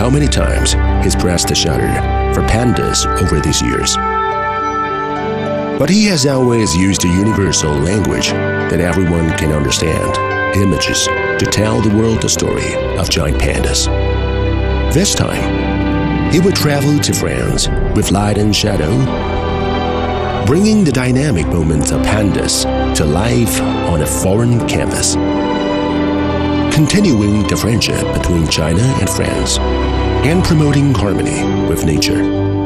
how many times he's pressed the shutter for pandas over these years. But he has always used a universal language that everyone can understand, images, to tell the world the story of giant pandas. This time, he would travel to France with light and shadow, bringing the dynamic moments of pandas to life on a foreign canvas, continuing the friendship between China and France, and promoting harmony with nature.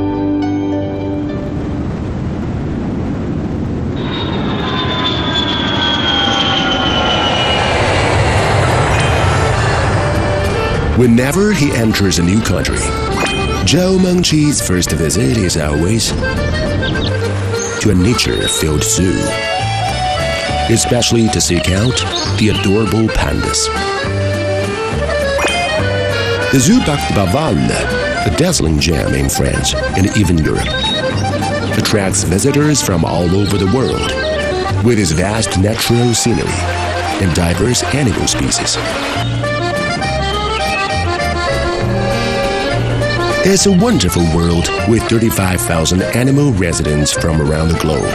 Whenever he enters a new country, Zhou Mengqi's first visit is always to a nature-filled zoo, especially to seek out the adorable pandas. The Zoo Parc de Baval, a dazzling gem in France and even Europe, attracts visitors from all over the world with its vast natural scenery and diverse animal species. It's a wonderful world with 35,000 animal residents from around the globe.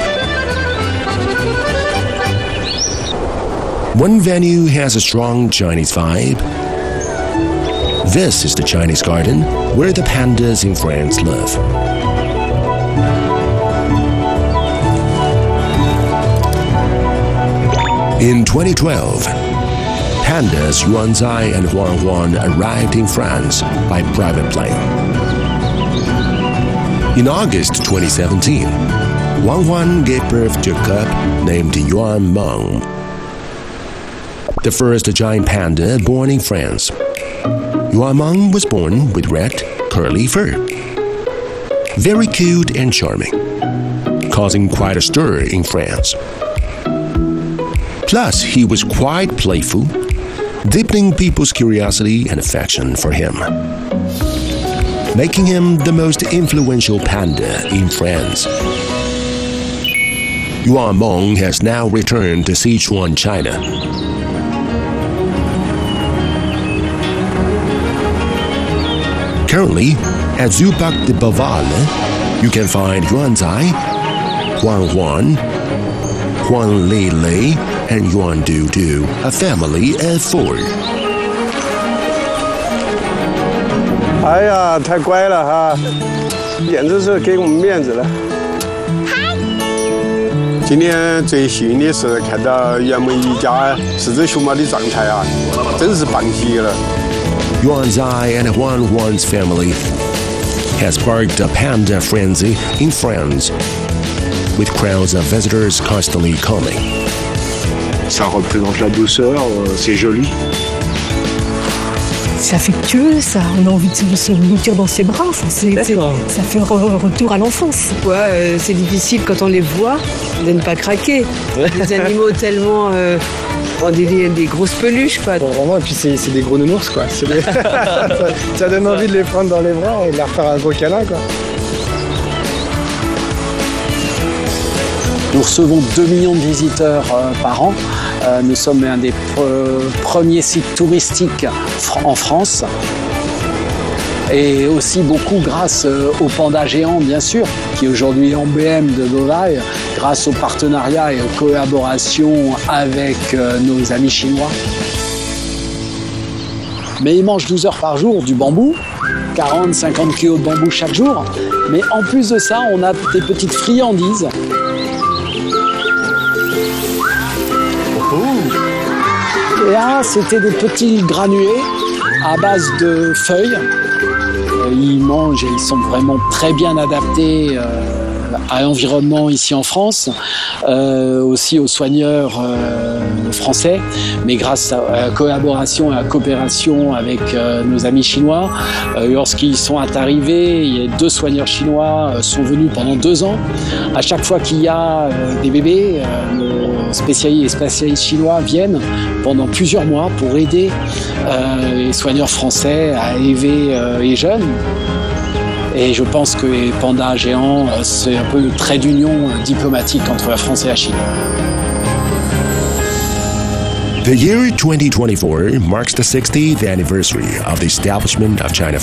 One venue has a strong Chinese vibe. This is the Chinese Garden, where the pandas in France live. In 2012, pandas Yuanzai and Huan arrived in France by private plane. In August 2017, Huan gave birth to a cub named Yuan Meng, the first giant panda born in France. Yuan Meng was born with red, curly fur, very cute and charming, causing quite a stir in France. Plus, he was quite playful, deepening people's curiosity and affection for him, making him the most influential panda in France. Yuan Meng has now returned to Sichuan, China. Currently, at Zoo Parc de Baval, you can find Yuanzai, Huan, Huan Lei, and Yuan Du, a family of 4. 哎呀，太乖了哈，简直是给我们面子了。今天最幸运的是看到袁梅一家4只熊猫的状态啊，真是棒极了。 Yuanzai and Huan's family has sparked a panda frenzy in France, with crowds of visitors constantly coming. Ça représente la douceur, c'est joli. C'est affectueux, ça. On a envie de se blottir dans ses bras. Enfin, ça fait retour à l'enfance. Ouais, c'est difficile quand on les voit de ne pas craquer. Des animaux tellement des grosses peluches, quoi. Bon, vraiment, et puis c'est des gros nounours, quoi. Ça donne envie de les prendre dans les bras et de leur faire un gros câlin, quoi. Nous recevons 2 millions de visiteurs par an. Nous sommes un des premiers sites touristiques en France. Et aussi beaucoup grâce au panda géant, bien sûr, qui est aujourd'hui emblème de Beauvais, grâce au partenariat et aux collaborations avec nos amis chinois. Mais ils mangent 12 heures par jour du bambou, 40-50 kg de bambou chaque jour. Mais en plus de ça, on a des petites friandises. Et là, c'était des petits granulés à base de feuilles. Ils mangent et ils sont vraiment très bien adaptés à l'environnement ici en France, aussi aux soigneurs français, mais grâce à la collaboration et à la coopération avec nos amis chinois. Lorsqu'ils sont arrivés, il y a 2 soigneurs chinois sont venus pendant 2 ans. À chaque fois qu'il y a des bébés, les spécialistes chinois viennent pendant plusieurs mois pour aider les soigneurs français à élever les jeunes. Et je pense que les pandas géants, c'est un peu le trait d'union diplomatique entre la France et la Chine. The year 2024 marks the 60th anniversary of the establishment of China